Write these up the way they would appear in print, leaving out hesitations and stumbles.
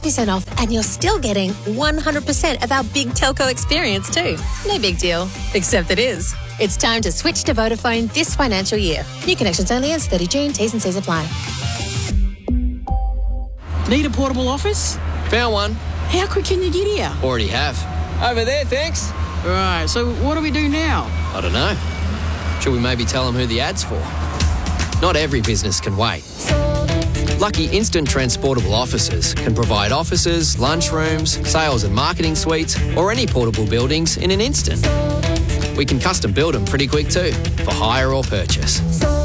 50% off, and you're still getting 100% of our big telco experience too. No big deal, except it is. It's time to switch to Vodafone this financial year. New connections only as 30 June. T's and C's apply. Need a portable office? Found one. How quick can you get here? Already have. Over there, thanks. Right, so what do we do now? I don't know. Should we maybe tell them who the ad's for? Not every business can wait. Lucky Instant Transportable Offices can provide offices, lunchrooms, sales and marketing suites, or any portable buildings in an instant. We can custom build them pretty quick too, for hire or purchase.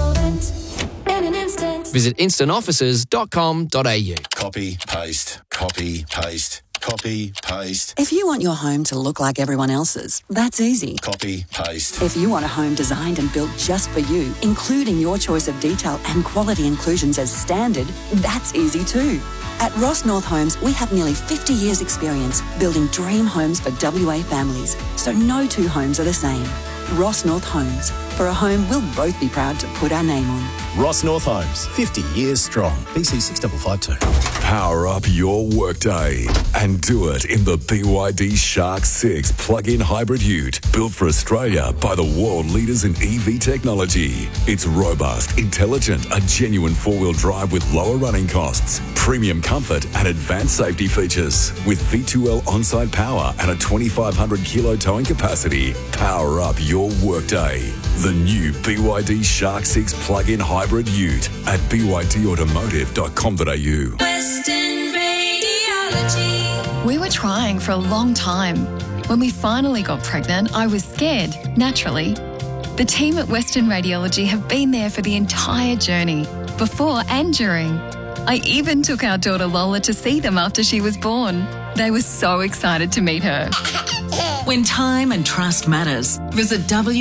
Visit instantoffices.com.au. Copy, paste, copy, paste, copy, paste. If you want your home to look like everyone else's, that's easy. Copy, paste. If you want a home designed and built just for you, including your choice of detail and quality inclusions as standard, that's easy too. At Ross North Homes, we have nearly 50 years' experience building dream homes for WA families, so no two homes are the same. Ross North Homes, for a home we'll both be proud to put our name on. Ross North Homes, 50 years strong. BC 6552. Power up your workday and do it in the BYD Shark 6 plug-in hybrid ute, built for Australia by the world leaders in EV technology. It's robust, intelligent, a genuine four-wheel drive with lower running costs, premium comfort and advanced safety features. With V2L on-site power and a 2,500 kilo towing capacity, power up your workday. The new BYD Shark 6 plug-in hybrid ute at bydautomotive.com.au. Western Radiology. We were trying for a long time. When we finally got pregnant, I was scared, naturally. The team at Western Radiology have been there for the entire journey, before and during. I even took our daughter Lola to see them after she was born. They were so excited to meet her. When time and trust matters, visit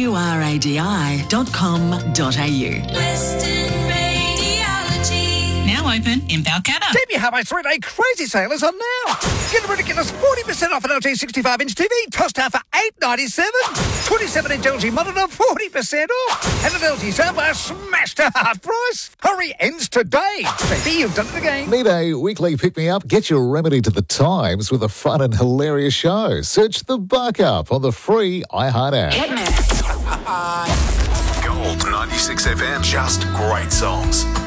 wradi.com.au. Western Radiology. Now open in Balcatta. Debbie Harvey's 3-day crazy sale is on now. Get a ridiculous 40% off an LG 65-inch TV, Tostar for $8.97. 27-inch LG monitor, 40% off. And an LG soundbar smashed to half price. Hurry, ends today. Debbie, you've done it again. Need a weekly pick-me-up? Get your remedy to the times with a fun and hilarious show. Search The Buck Up on the free iHeart app. Gold 96 FM, just great songs.